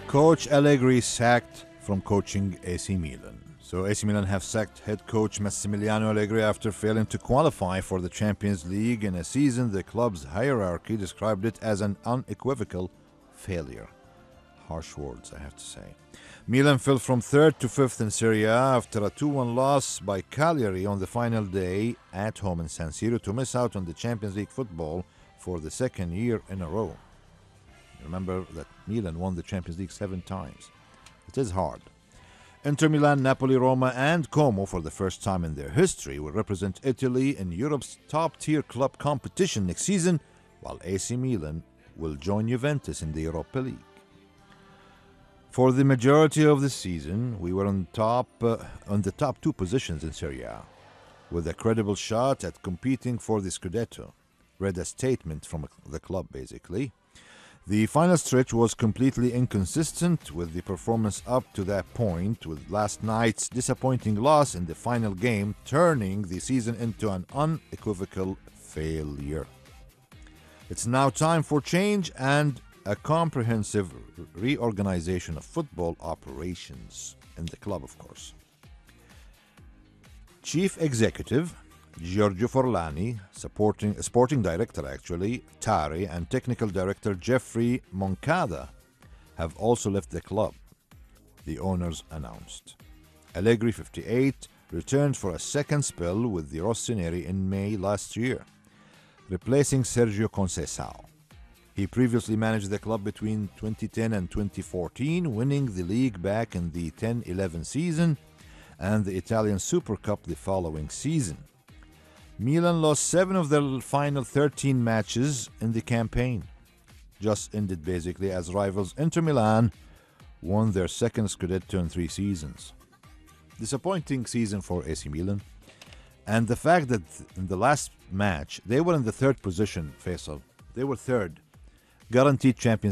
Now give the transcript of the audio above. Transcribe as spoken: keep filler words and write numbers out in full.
Coach Allegri sacked from coaching A C Milan. So A C Milan have sacked head coach Massimiliano Allegri after failing to qualify for the Champions League in a season the club's hierarchy described it as an unequivocal failure. Harsh words, I have to say. Milan fell from third to fifth in Serie A after a two one loss by Cagliari on the final day at home in San Siro to miss out on the Champions League football for the second year in a row. Remember that Milan won the Champions League seven times. It is hard. Inter Milan, Napoli, Roma, and Como, for the first time in their history, will represent Italy in Europe's top-tier club competition next season, while A C Milan will join Juventus in the Europa League. For the majority of the season, we were on top uh, on the top two positions in Serie A, with a credible shot at competing for the Scudetto. Read a statement from the club, basically. The final stretch was completely inconsistent with the performance up to that point, with last night's disappointing loss in the final game turning the season into an unequivocal failure. It's now time for change and a comprehensive reorganization of football operations in the club, of course. Chief Executive Giorgio Forlani, supporting, sporting director actually, Tari, and technical director Jeffrey Moncada have also left the club, the owners announced. Allegri, fifty-eight, returned for a second spell with the Rossoneri in May last year, replacing Sergio Conceição. He previously managed the club between twenty ten and twenty fourteen, winning the league back in the ten eleven season and the Italian Super Cup the following season. Milan lost seven of their final thirteen matches in the campaign. Just ended basically as rivals Inter Milan won their second Scudetto in three seasons. Disappointing season for A C Milan. And the fact that in the last match they were in the third position, Faisal. They were third. Guaranteed Champions